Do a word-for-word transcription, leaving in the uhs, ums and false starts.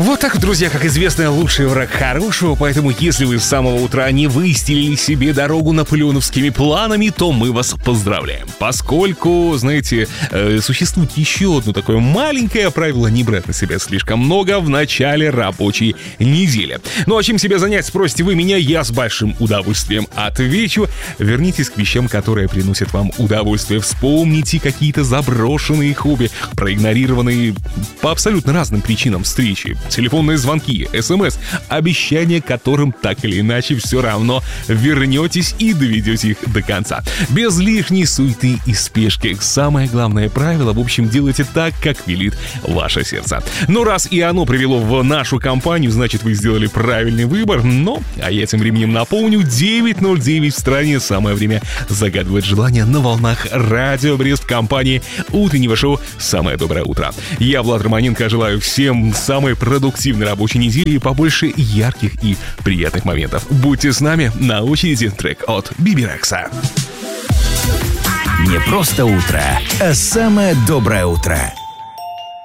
Вот так, друзья, как известно, лучший враг хорошего, поэтому если вы с самого утра не выстелили себе дорогу наполеоновскими планами, то мы вас поздравляем. Поскольку, знаете, э, существует еще одно такое маленькое правило не брать на себя слишком много в начале рабочей недели. Ну а чем себя занять, спросите вы меня, я с большим удовольствием отвечу. Вернитесь к вещам, которые приносят вам удовольствие. Вспомните какие-то заброшенные хобби, проигнорированные по абсолютно разным причинам встречи. Телефонные звонки, смс, обещания, которым так или иначе все равно вернетесь и доведете их до конца. Без лишней суеты и спешки. Самое главное правило, в общем, делайте так, как велит ваше сердце. Ну, раз и оно привело в нашу компанию, значит, вы сделали правильный выбор. Но, а я тем временем напомню, девять ноль девять в стране. Самое время загадывать желание на волнах Радио Брест в компании утреннего шоу «Самое доброе утро». Я, Влад Романенко, желаю всем самой продуктивной рабочей недели и побольше ярких и приятных моментов. Будьте с нами, на очереди трек от Биби Рекса. Не просто утро, а самое доброе утро.